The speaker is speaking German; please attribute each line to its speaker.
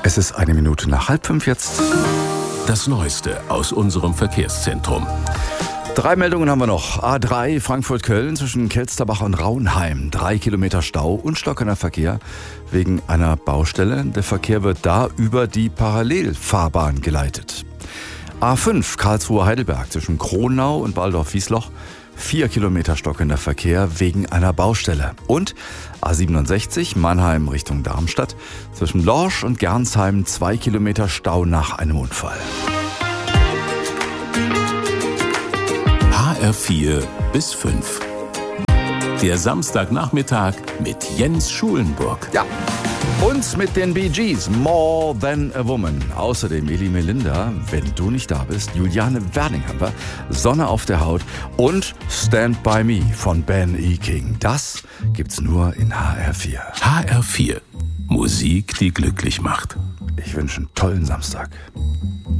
Speaker 1: Es ist 5:01 jetzt.
Speaker 2: Das Neueste aus unserem Verkehrszentrum.
Speaker 1: 3 Meldungen haben wir noch. A3 Frankfurt-Köln zwischen Kelsterbach und Raunheim. 3 Kilometer Stau und stockender Verkehr wegen einer Baustelle. Der Verkehr wird da über die Parallelfahrbahn geleitet. A5 Karlsruhe-Heidelberg zwischen Kronau und Walldorf-Wiesloch. 4 Kilometer stockender Verkehr wegen einer Baustelle. Und A67 Mannheim Richtung Darmstadt zwischen Lorsch und Gernsheim 2 Kilometer Stau nach einem Unfall.
Speaker 2: HR4 bis 5. Der Samstagnachmittag mit Jens Schulenburg.
Speaker 1: Ja, und mit den Bee Gees, More Than a Woman. Außerdem Eli Melinda, wenn du nicht da bist, Juliane Werning haben wir, Sonne auf der Haut und Stand By Me von Ben E. King. Das gibt's nur in HR4.
Speaker 2: HR4. Musik, die glücklich macht.
Speaker 1: Ich wünsche einen tollen Samstag.